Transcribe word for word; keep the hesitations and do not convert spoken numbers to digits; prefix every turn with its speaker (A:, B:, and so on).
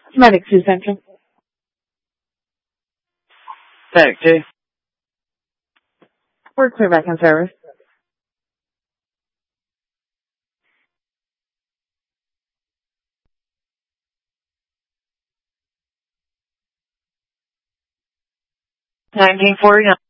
A: Medic two Central.
B: Medic two.
A: We're clear back in service.
B: nineteen forty-nine.